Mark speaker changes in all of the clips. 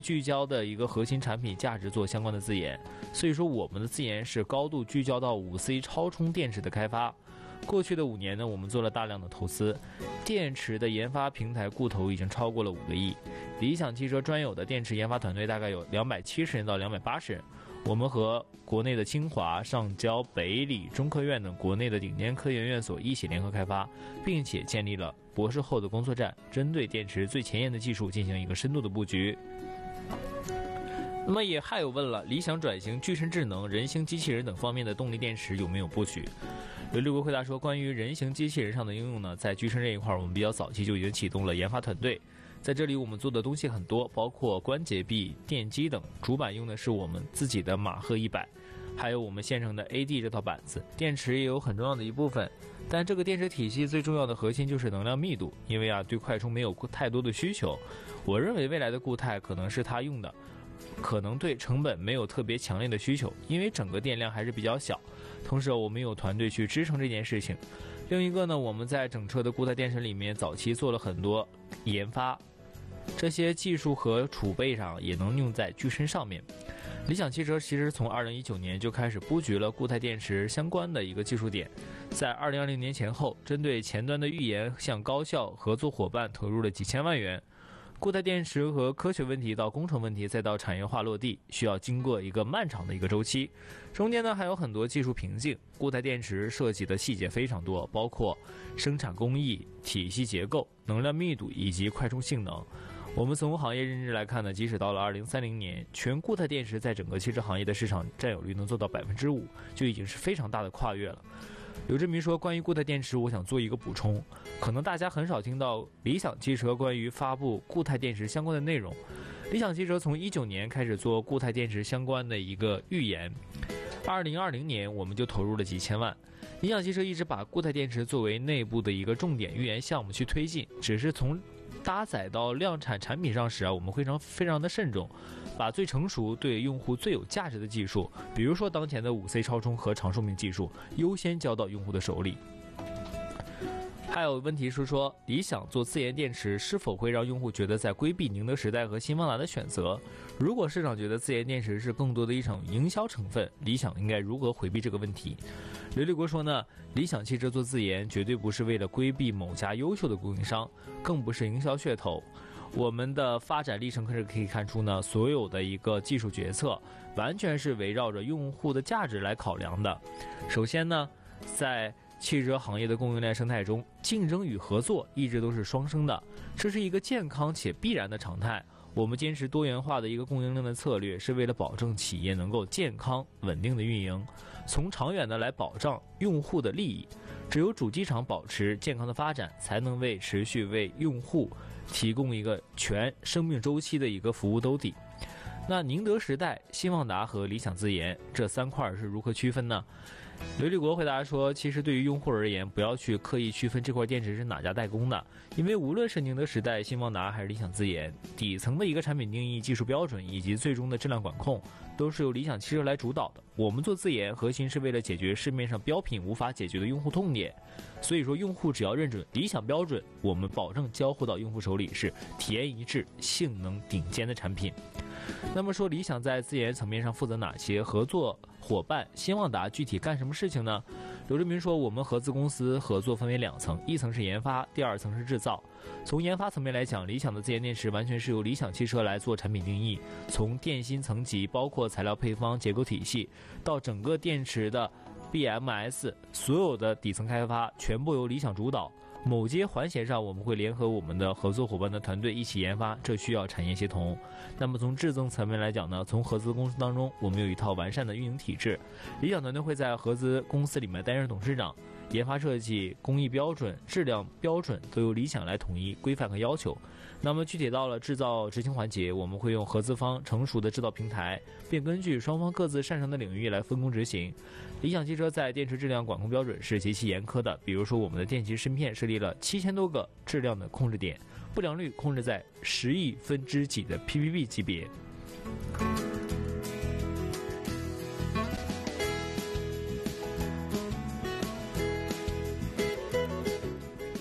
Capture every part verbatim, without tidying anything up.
Speaker 1: 聚焦的一个核心产品价值做相关的自研，所以说我们的自研是高度聚焦到 五 C 超充电池的开发。过去的五年呢，我们做了大量的投资，电池的研发平台固投已经超过了五个亿。理想汽车专有的电池研发团队大概有两百七十人到两百八十人，我们和国内的清华、上交、北理、中科院等国内的顶尖科研院所一起联合开发，并且建立了博士后的工作站，针对电池最前沿的技术进行一个深度的布局。那么也还有问了，理想转型具身智能、人形机器人等方面的动力电池有没有布局？刘立国回答说，关于人形机器人上的应用呢，在具身这一块我们比较早期就已经启动了研发团队，在这里我们做的东西很多，包括关节臂、电机等，主板用的是我们自己的马赫一百，还有我们现成的 A D 这套板子。电池也有很重要的一部分，但这个电池体系最重要的核心就是能量密度，因为啊对快充没有太多的需求。我认为未来的固态可能是它用的，可能对成本没有特别强烈的需求，因为整个电量还是比较小，同时我们有团队去支撑这件事情。另一个呢，我们在整车的固态电池里面早期做了很多研发，这些技术和储备上也能用在具身上面。理想汽车其实从二零一九年就开始布局了固态电池相关的一个技术点，在二零二零年前后，针对前端的预研向高校合作伙伴投入了几千万元。固态电池和科学问题到工程问题再到产业化落地，需要经过一个漫长的一个周期，中间呢还有很多技术瓶颈。固态电池涉及的细节非常多，包括生产工艺、体系结构、能量密度以及快充性能。我们从行业认知来看呢，即使到了二零三零年，全固态电池在整个汽车行业的市场占有率能做到百分之五，就已经是非常大的跨越了。刘志明说，关于固态电池我想做一个补充，可能大家很少听到理想汽车关于发布固态电池相关的内容。理想汽车从一九年开始做固态电池相关的一个预研，二零二零年我们就投入了几千万。理想汽车一直把固态电池作为内部的一个重点预研项目去推进，只是从搭载到量产产品上时啊，我们非常非常的慎重，把最成熟、对用户最有价值的技术，比如说当前的 五 C 超充和长寿命技术，优先交到用户的手里。还有问题是说，理想做自研电池是否会让用户觉得在规避宁德时代和新方达的选择？如果市场觉得自研电池是更多的一场营销成分，理想应该如何回避这个问题？刘立国说呢，理想汽车做自研绝对不是为了规避某家优秀的供应商，更不是营销噱头。我们的发展历程可是可以看出呢，所有的一个技术决策完全是围绕着用户的价值来考量的。首先呢，在汽车行业的供应链生态中，竞争与合作一直都是双生的，这是一个健康且必然的常态。我们坚持多元化的一个供应链的策略，是为了保证企业能够健康稳定的运营，从长远的来保障用户的利益。只有主机厂保持健康的发展，才能为持续为用户提供一个全生命周期的一个服务兜底。那宁德时代、新旺达和理想自研这三块是如何区分呢？刘立国回答说，其实对于用户而言，不要去刻意区分这块电池是哪家代工的，因为无论是宁德时代、新旺达还是理想自研，底层的一个产品定义、技术标准以及最终的质量管控都是由理想汽车来主导的。我们做自研核心是为了解决市面上标品无法解决的用户痛点，所以说用户只要认准理想标准，我们保证交付到用户手里是体验一致、性能顶尖的产品。那么说理想在自研层面上负责哪些合作伙伴？新旺达具体干什么事情呢？刘志明说，我们合资公司合作分为两层，一层是研发，第二层是制造。从研发层面来讲，理想的自研电池完全是由理想汽车来做产品定义，从电芯层级，包括材料配方、结构体系，到整个电池的 B M S， 所有的底层开发全部由理想主导。某些环节上，我们会联合我们的合作伙伴的团队一起研发，这需要产业协同。那么从制增层面来讲呢，从合资公司当中，我们有一套完善的运营体制，理想团队会在合资公司里面担任董事长，研发设计、工艺标准、质量标准都由理想来统一规范和要求。那么具体到了制造执行环节，我们会用合资方成熟的制造平台，并根据双方各自擅长的领域来分工执行。理想汽车在电池质量管控标准是极其严苛的，比如说我们的电池芯片设立了七千多个质量的控制点，不良率控制在十亿分之几的 P P B 级别。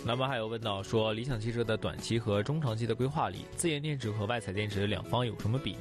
Speaker 1: 那么还有问到说，理想汽车的短期和中长期的规划里，自研电池和外采电池两方有什么比